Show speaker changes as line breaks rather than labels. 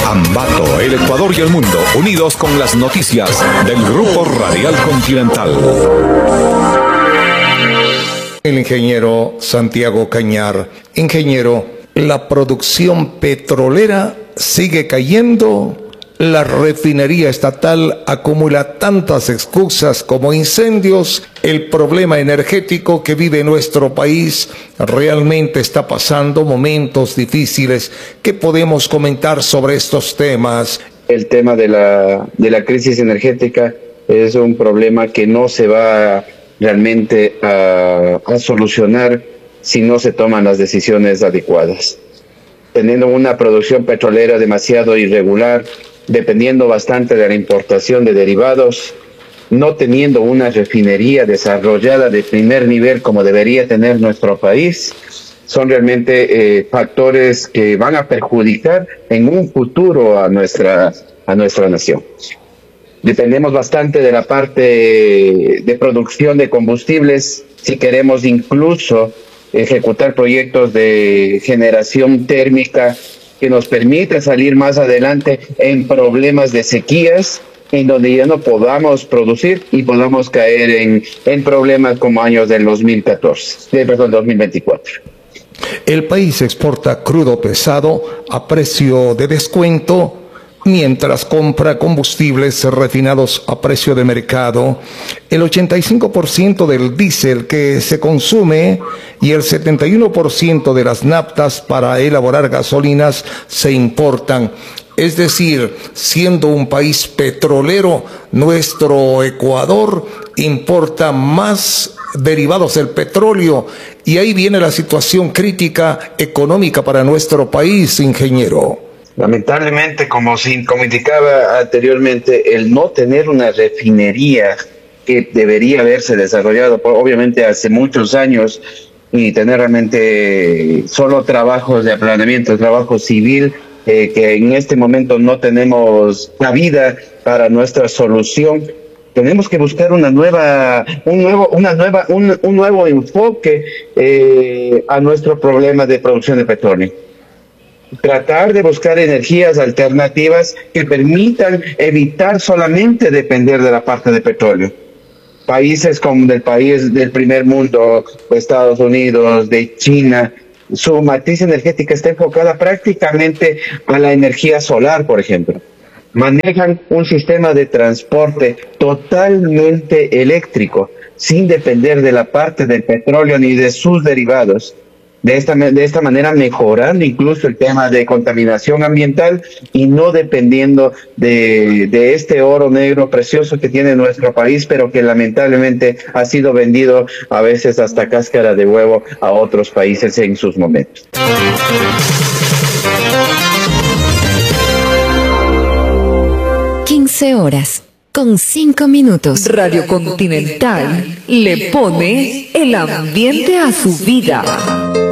Ambato, el Ecuador y el mundo, unidos con las noticias del Grupo Radial Continental.
El ingeniero Santiago Cañar. Ingeniero, la producción petrolera sigue cayendo. La refinería estatal acumula tantas excusas como incendios. El problema energético que vive nuestro país realmente está pasando momentos difíciles. ¿Qué podemos comentar sobre estos temas?
El tema de la crisis energética es un problema que no se va realmente a solucionar si no se toman las decisiones adecuadas. Teniendo una producción petrolera demasiado irregular, dependiendo bastante de la importación de derivados, no teniendo una refinería desarrollada de primer nivel como debería tener nuestro país, son realmente factores que van a perjudicar en un futuro a nuestra nación. Dependemos bastante de la parte de producción de combustibles si queremos incluso ejecutar proyectos de generación térmica que nos permita salir más adelante en problemas de sequías, en donde ya no podamos producir y podamos caer en problemas como años del 2024.
El país exporta crudo pesado a precio de descuento, mientras compra combustibles refinados a precio de mercado. El 85% del diésel que se consume y el 71% de las naftas para elaborar gasolinas se importan. Es decir, siendo un país petrolero, nuestro Ecuador importa más derivados del petróleo, y ahí viene la situación crítica económica para nuestro país, ingeniero.
Lamentablemente, como indicaba anteriormente, el no tener una refinería que debería haberse desarrollado obviamente hace muchos años y tener realmente solo trabajos de aplanamiento, trabajo civil, que en este momento no tenemos cabida para nuestra solución. Tenemos que buscar un nuevo enfoque a nuestro problema de producción de petróleo. Tratar de buscar energías alternativas que permitan evitar solamente depender de la parte de petróleo. Países como del primer mundo, Estados Unidos, de China, su matriz energética está enfocada prácticamente a la energía solar, por ejemplo. Manejan un sistema de transporte totalmente eléctrico, sin depender de la parte del petróleo ni de sus derivados. De esta manera mejorando incluso el tema de contaminación ambiental y no dependiendo de este oro negro precioso que tiene nuestro país, pero que lamentablemente ha sido vendido a veces hasta cáscara de huevo a otros países en sus momentos.
15:05. Radio Continental le pone el ambiente a su vida.